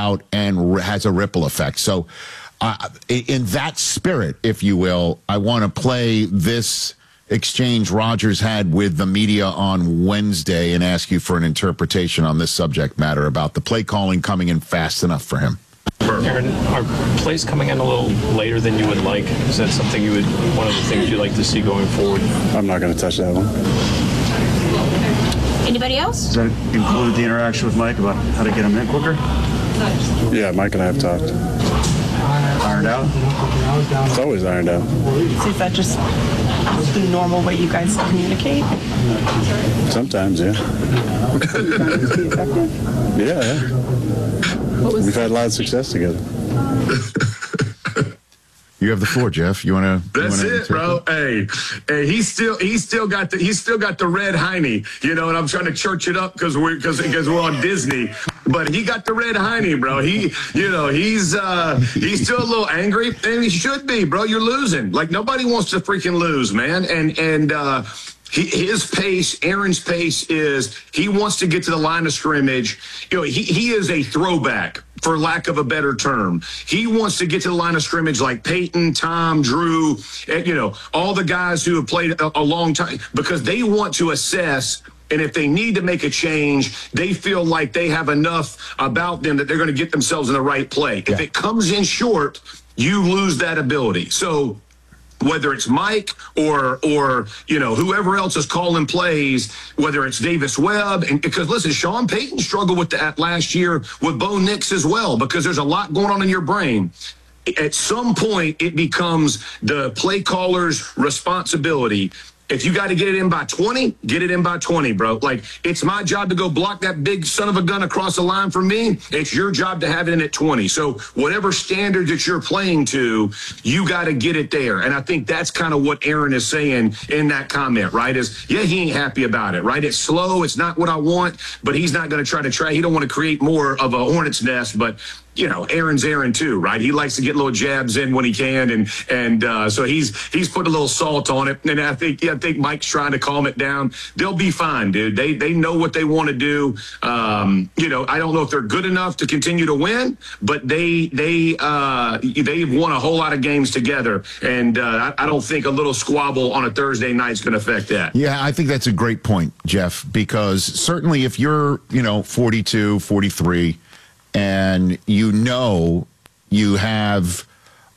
out and has a ripple effect. So in that spirit, if you will, I want to play this exchange Rodgers had with the media on Wednesday and ask you for an interpretation on this subject matter about the play calling coming in fast enough for him. Aaron, are plays coming in a little later than you would like? Is that something one of the things you'd like to see going forward? I'm not going to touch that one. Anybody else? Does that include the interaction with Mike about how to get him in quicker? Yeah, Mike and I have talked. Ironed out? It's always ironed out. So is that just the normal way you guys communicate? Sometimes, yeah. Yeah. We've had a lot of success together. You have the floor, Jeff. You want to? That's it, bro. Hey, he's still got the red Heine, and I'm trying to church it up because we're on Disney, but he got the red Heine, bro. He's still a little angry, and he should be, bro. You're losing. Like, nobody wants to freaking lose, man. And his pace, Aaron's pace is he wants to get to the line of scrimmage. He is a throwback, for lack of a better term. He wants to get to the line of scrimmage like Peyton, Tom, Drew, all the guys who have played a long time, because they want to assess. And if they need to make a change, they feel like they have enough about them that they're going to get themselves in the right play. Yeah. If it comes in short, you lose that ability. So whether it's Mike or whoever else is calling plays, whether it's Davis Webb, and because listen, Sean Payton struggled with that last year with Bo Nix as well, because there's a lot going on in your brain. At some point, it becomes the play caller's responsibility. If you got to get it in by 20, get it in by 20, bro. Like, it's my job to go block that big son of a gun across the line for me. It's your job to have it in at 20. So whatever standard that you're playing to, you got to get it there. And I think that's kind of what Aaron is saying in that comment, right? He ain't happy about it, right? It's slow. It's not what I want, but he's not going to try. He don't want to create more of a hornet's nest, but Aaron's Aaron too, right? He likes to get little jabs in when he can, and so he's put a little salt on it. And I think Mike's trying to calm it down. They'll be fine, dude. They know what they want to do. I don't know if they're good enough to continue to win, but they've won a whole lot of games together, and I don't think a little squabble on a Thursday night is going to affect that. Yeah, I think that's a great point, Jeff, because certainly if you're 42, 43. And you have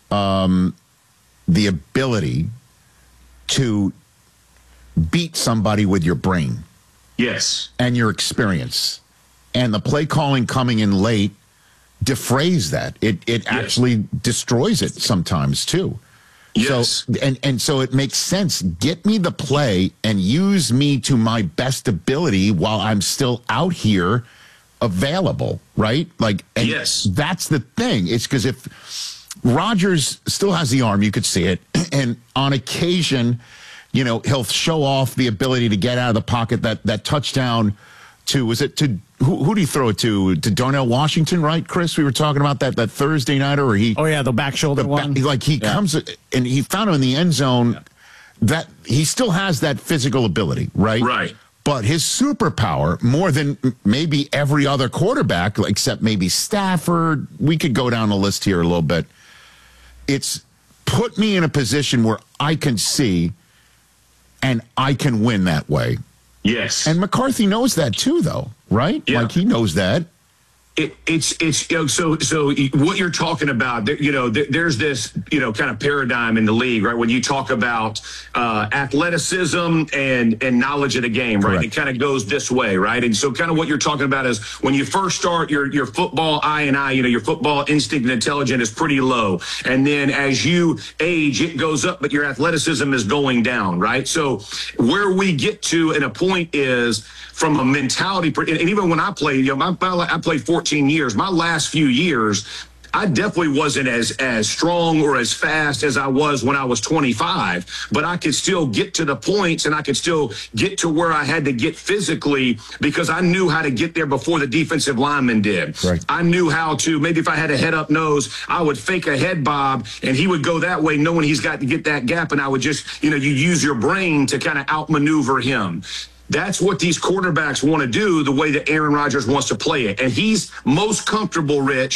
the ability to beat somebody with your brain. Yes. And your experience. And the play calling coming in late defrays that. It actually destroys it sometimes, too. Yes. So, and so it makes sense. Get me the play and use me to my best ability while I'm still out here available, right? Yes. That's the thing. It's because if Rodgers still has the arm, you could see it, and on occasion, he'll show off the ability to get out of the pocket. That touchdown who do you throw it to? To Darnell Washington, right, Chris? We were talking about that Thursday nighter, or he? Oh yeah, the back shoulder one. Comes and he found him in the end zone. Yeah. That he still has that physical ability, right? Right. But his superpower, more than maybe every other quarterback, except maybe Stafford, we could go down the list here a little bit, it's put me in a position where I can see and I can win that way. Yes. And McCarthy knows that too, though, right? Yeah. He knows that. So what you're talking about, there's this, kind of paradigm in the league, right? When you talk about athleticism and knowledge of the game, right? Correct. It kind of goes this way, right? And so kind of what you're talking about is when you first start your football eye, your football instinct and intelligence is pretty low. And then as you age, it goes up, but your athleticism is going down, right? So where we get to in a point is from a mentality, and even when I played, I played 14 years. My last few years, I definitely wasn't as strong or as fast as I was when I was 25, but I could still get to the points and I could still get to where I had to get physically because I knew how to get there before the defensive lineman did. Right. I knew how to, maybe if I had a head up nose, I would fake a head bob and he would go that way knowing he's got to get that gap, and I would just, you use your brain to kind of outmaneuver him. That's what these quarterbacks want to do, the way that Aaron Rodgers wants to play it. And he's most comfortable, Rich,